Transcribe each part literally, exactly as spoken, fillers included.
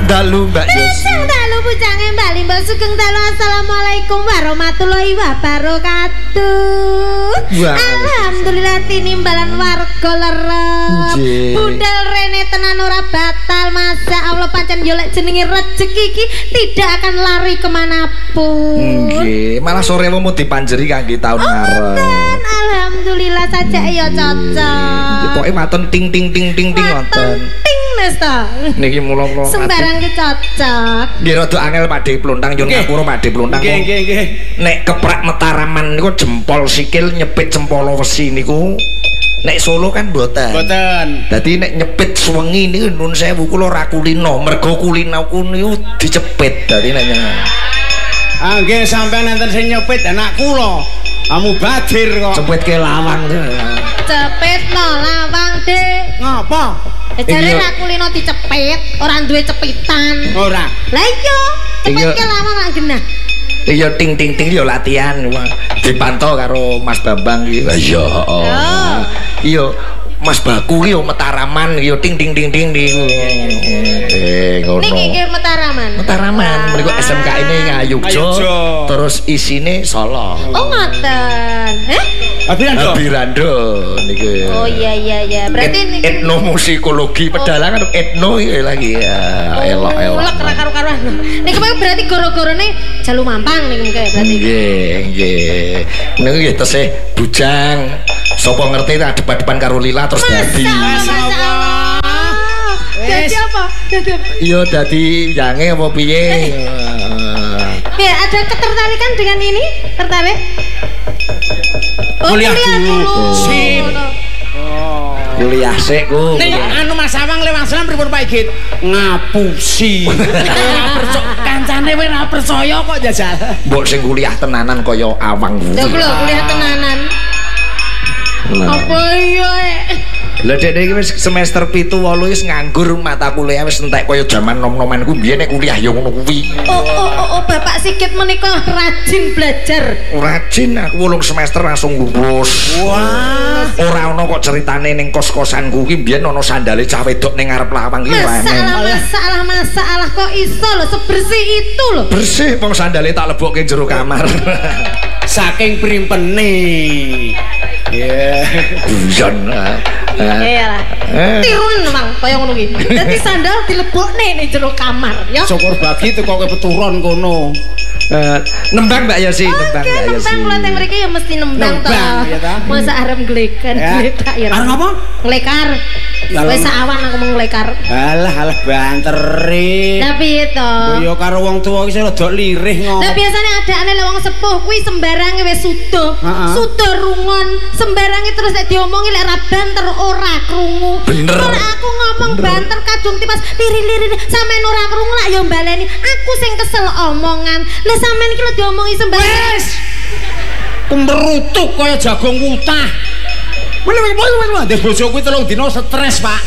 dalu Mbak Yosi. Sing dalu bujange Mbak Limba Sugeng dalu. Assalamualaikum warahmatullahi wabarakatuh. Alhamdulillah tinimbalan warga lerep. Budal rene tenan ora batal. Masya Allah pancen yo lek jenenge rezeki iki tidak akan lari kemanapun. Nggih, malah sore mau dipanjeri kangge taun ngarep. Alhamdulillah saja ya cocok. Pokoke maten ting ting ting ting ting wonten. Ting nesta. Niki mulo-mulo. Sembarang ki cocok. Nggih rada angel Pakde Pluntang nyun ngapura Pakde Pluntang. Nggih nggih nggih. Nek keprak Mataraman niku jempol sikil nyepit cempala wesi niku. Nek Solo kan mboten. Mboten. Dadi nek nyepit suwengi niku nuwun sewu kula ora kulino, mergo kulinaku niku dicepit. Dadi nek Ah nggih sampean enten sing nyepit anak kula. Kamu badir kok. Cepitke lawang. Cepitno lawang, Dik. Ngapa? Jare nak kulino dicepit, ora duwe cepitan. Ora. Lah iya, cepitke lawang lak genah. Iya ting ting ting yo latihan dipantau karo Mas Bambang iki. Iya, heeh. Iya, Mas Baku ki yo Mataraman yo ting ting ting ting niku. Eh, ngono. Niki iki Mataraman. Mataraman, mriku S M K ini Ngayogja. Terus isine Solo. Oh, ngoten. Heh? Abirando. Abirando niku. Oh iya iya iya. Berarti Et, niki etnomusikologi pedalangan oh. Etno iki lagi ya. Elok-elok. Elok karo-karuan. Niki berarti goro-gorone Jalu Mampang niki berarti. Nggih, nggih. Niku nggih tesih bujang. Sapa ngerti tak depan-depan karo Lila terus dadi. Masyaallah. Dadi apa? Dadi apa? Iya dadi yange apa piye? Ya, ada ketertarikan dengan ini? Tertarik? Oh, kuliah, kuliah dulu. dulu. Sip. Oh. Kuliah sik ku. Ning anu Mas Awang le Mas Lam pripun Pak Igit? Ngapusi. Kancane wis ora percaya kok jajal. Mbok sing kuliah tenanan kaya Awang kuwi. Lha kula kuliah tenanan. Apa iya? Lah dek iki wis semester pitu wolu wis nganggur mata kuliah wis entek kaya jaman nom-noman ku biyen nek kuliah ya ngono kuwi. Oh oh oh, oh Bapak Sigit menika rajin belajar. Rajin aku wolung semester langsung lulus. Wah, ora ono kok ceritane ning kos-kosanku ki biyen ono sandale cah wedok ning ngarep lawang iki wae. Masalah masalah masalah kok iso lho sebersih itu lho. Bersih wong sandale tak lebokke jero kamar. Saking primpene. Ya. Guyon. Iya lah. Tirun Mang kaya ngono ki. Dadi sandal dilebokne ning jero kamar ya. Syukur bagi teko kepeturon kono. Uh, nembang Mbak Yosi, nembang Mbak Yosi. Nembang kula teng mriki ya mesti nembang to. Ya ta. Masa arep glekan, gledak ya. Arep apa? Nglekar. Wis sawan aku mau nglekar. Alah alah banteri. Lah piye to? Ya karo wong tuwa iki rada lirih ngono. Lah biasane adane lek wong sepuh kuwi sembarange wis sudo. Sudo rungon, sembarange terus nek diomongi lek ra banter ora krungu. Bener. Ora aku ngomong banter kadung tipas liri-liri sampean ora krungu lak ya baleni. Aku sing kesel omongan. Lah sampean iki lho diomongi sembarange. Wes. Kemberutuk kaya jagung utah. Wes wes wes wes ndek bojoku telung dina stres, Pak.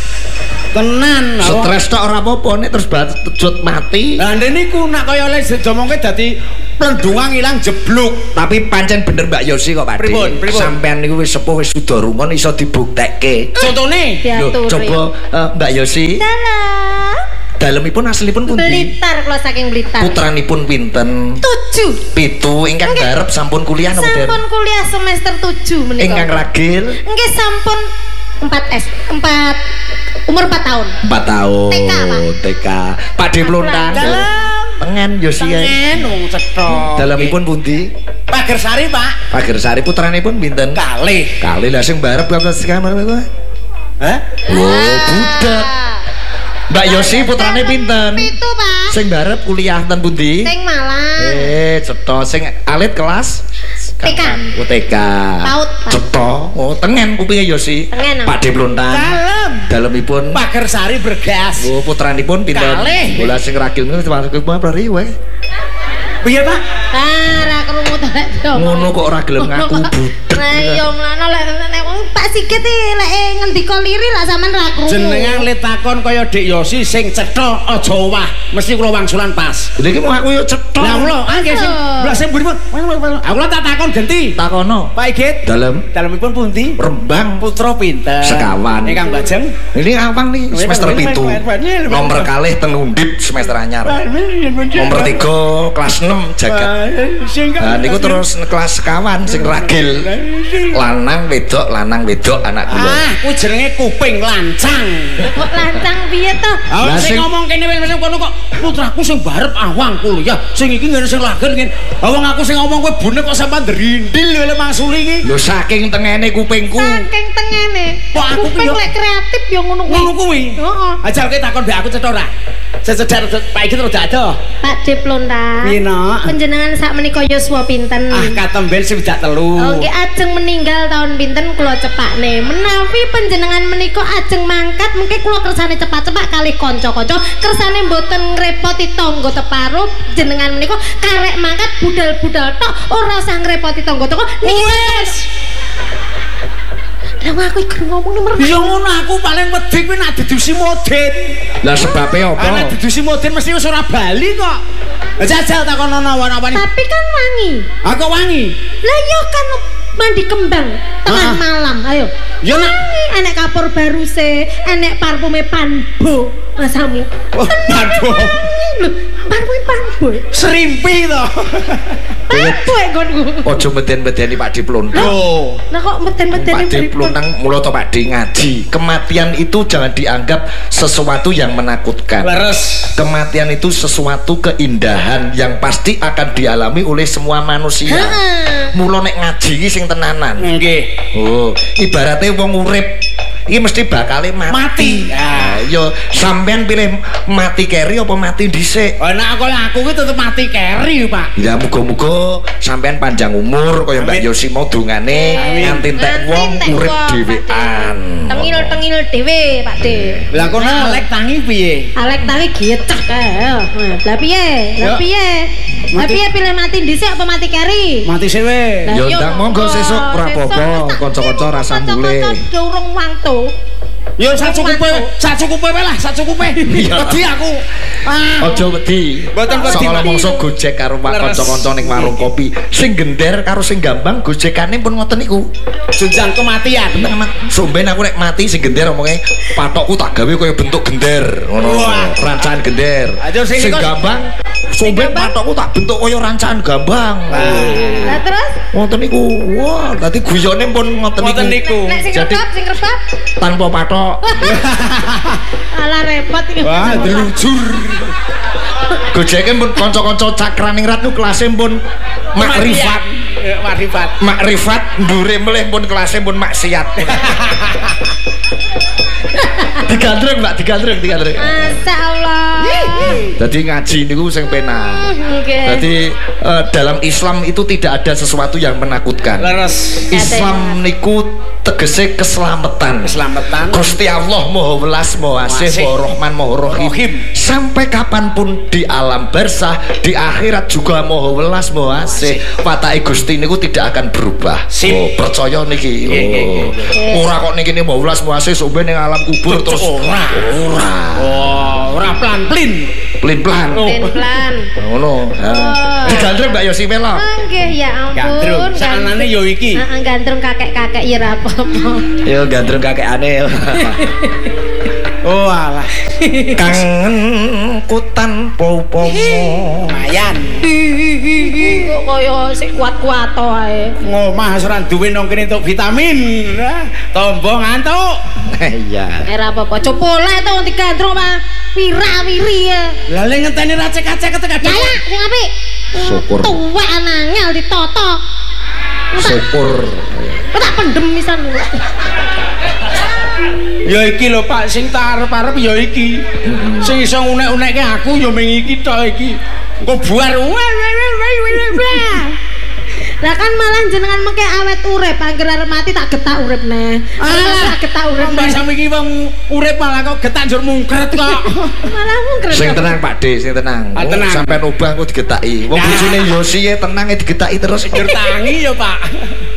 Tenan. Stres tok ora apa-apa nek terus bajut mati. Lah niku nak kaya oleh domongke dadi plendungan ilang jebluk. Tapi pancen bener Mbak Yosi kok Pak. Pripun? Pripun? Sampean niku wis sepuh wis suda rungon iso dibuktekke. Contone? Lho, coba uh, Mbak Yosi. Dalam. Dalemipun aslinipun pundi? Blitar kula saking Blitar. Putranipun pinten? Tujuh. Pitu ingkang garep sampun kuliah napa Den? Sampun kuliah semester tujuh menika. Ingkang ragil? Nggih sampun empat S, empat umur empat tahun. empat tahun. T K, Pak. T K. Pakde Pluntang. Dalam. Pengen Yosi. Pengen wong cethok. Dalemipun pundi? Pagersari, Pak. Pagersari putranipun pinten? Kalih. Kalih lah sing barep kamar kamar kowe. Hah? Oh, budak. Mbak Yosi putrane pinten? Pitu, Pak. Sing barep kuliah ten pundi? Teng Malang. Eh, cetha sing alit kelas T K. Oh, T K. Paut, Pak. Cetha. Oh, tengen kupinge Yosi. Tengen. Pakde Pluntang. Dalem. Dalemipun Pagersari bergas. Oh, putranipun pinten? Kalih. Bola sing ragil niku termasuk apa riwe? Piye, Pak? Ah, ra krungu to lek. Ngono kok ora gelem ngaku budek. Lah iya mlana lek nek wong Pak Sigit iki lek ngendika liri lah sampean ra krungu. Jenengan le takon kaya Dik Yosi sing cetha aja owah, mesti kula wangsulan pas. Lha iki mau aku yo cetha. Lah kula nggih sing lha sing mburi. Aku tak takon genti. Takono. Pak Igit. Dalem. Dalemipun pundi? Rembang Putra pinten? Sekawan. Ingkang Bajeng. Ini awang nih semester pitu. Nomor kalih teng Undip semester anyar. Nomor tiga kelas enam jagat. Nah niku terus kelas sekawan sing ragil. Lanang wedok, lanang wedok anak kula. Ah, kuwi jenenge kuping lancang. Kok lancang piye to? Ah, sing ngomong kene wis kono kok putraku sing barep awang kuliah, sing iki ngene sing lagel ngene. Awang aku sing ngomong kowe bunek kok sampean derindil lho mangsuli iki. Lho saking tengene kupingku. Saking tengene. Kok aku kuping lek kreatif ya ngono kuwi. Ngono kuwi. Heeh. Ajal kowe takon mbek aku cetha ora? Secedar Pak iki terus ado. Pak Diplonta. Piye, Nok? Panjenengan sak menika yuswa pinten? Ah, katemben swidak telu. Oh, nggih ajeng meninggal tahun pinten kula cepakne. Menawi panjenengan menika ajeng mangkat, mengke kula kersane cepak-cepak kalih kanca-kanca, kersane mboten ngrepoti tangga teparup, jenengan menika karek mangkat budal-budal tok, ora usah ngrepoti tangga-tangga. Wes. Lah aku iki ngomong nomor. Ya ngono aku paling wedi kuwi nek didusi moden. Lah sebabe apa? Nek didusi moden mesti wis ora bali kok. Jajal takono apa-apane. Tapi kan wangi. Aku wangi. Lah yo kan mandi kembang tengah malam. Ayo. Ya nak enek kapur baruse, enek parfume Panbo. Masamu. Oh, Panbo. Lho, parfume Panbo. Serimpi to. Panbo nggonku. Aja meden-medeni Pak Diplonta. Oh. Lah kok meden-medeni Pak Diplonta mulo to Pak Di ngaji. Kematian itu jangan dianggap sesuatu yang menakutkan. Leres. Kematian itu sesuatu keindahan yang pasti akan dialami oleh semua manusia. Mula nek ngaji iki sing tenanan. Nggih. Oh, ibaratnya wong urip iki mesti bakale mati. Mati. Nah, yo sampean pilih mati keri apa mati dhisik? Oh, nek aku aku ki tetep mati keri, Pak. Ya muga-muga sampean panjang umur kaya Mbak Yosi mau dongane nganti entek wong urip dhewean. Tengil-tengil dhewe, Pak De. Lah kok Alek tangi piye? Alek tangi gecek kae. Lah piye? Lah piye? Lah piye pilih mati dhisik apa mati keri? Mati sewe. Ya ndak monggo sesuk ora apa-apa, kanca-kanca rasa mbule. Kanca-kanca urung wangtu. Ya sacukupe, sacukupe wae lah, sacukupe. Wedi aku. Ah. Aja wedi. Mboten wedi. Soale mongso gojek karo Pak kanca-kanca ning warung kopi. Sing gender karo sing gambang gojekane pun ngoten niku. Jenjang kematian. Somben aku nek mati sing gender omonge patokku tak gawe kaya bentuk gender ngono. Rancahan gender. Sing gambang somben patokku tak bentuk kaya rancahan gambang. Lah terus ngoten niku. Wah, dadi guyone pun ngoten niku. Nek sing rebab, sing rebab tanpa patok. Alah repot iki. Wah, delujur. Gojeke pun kanca-kanca Cakraningrat niku kelase pun makrifat. Makrifat. Makrifat ndure melih pun kelase pun maksiat. Digandreng Mbak, digandreng, digandreng. Masyaallah. Jadi ngaji niku sing penak. Nggih. Jadi uh, dalam Islam itu tidak ada sesuatu yang menakutkan. Leres. Islam niku tegese keselamatan. Keselamatan. Gusti Allah Maha Welas, Maha Asih, Maha Rahman, Maha Rahim. Sampai kapanpun di alam barzah, di akhirat juga Maha Welas, Maha Asih. Patake Gusti niku tidak akan berubah. Oh, percaya niki. Oh. Ora kok niki Maha Welas, Maha Asih sampe ning alam kubur terus ora. Ora. Oh, ora plan-plin. Plin-plan. Plin-plan. Ngono. Digandreng Mbak Yosi Mela. Nggih ya ampun. Gandrung. Sakanane yo iki. Heeh, gandrung kakek-kakek ya ora apa-apa. Yo gandrung kakekane. Oh alah. Kangen ku tanpa upama. Lumayan. Kok kaya sik kuat-kuat to ae. Ngomah ora duwe nang kene entuk vitamin. Tombo ngantuk. Iya. Ora apa-apa. Copolek to digandrung Pak. Wira-wiri ya. Lah le ngenteni racek-racek ketek. Ya ya, sing apik. Syukur. Tuwek anangel ditoto. Syukur. Kok tak pendem pisan lho. Ya iki lho Pak sing tak arep-arep ya iki. Sing iso unek-unekke aku ya mung iki tok iki. Engko buar. Lah kan malah jenengan mengke awet urip, angger arep mati tak getak uripne. Alah, tak getak uripne. Mbak sampe iki wong urip malah kok getak njur mungkret kok. Malah mungkret. Sing tenang Pak De, sing tenang. Ah, tenang. Sampeyan obah kok digetaki. Wong bojone Yosi e tenang e digetaki terus. Njur tangi ya Pak.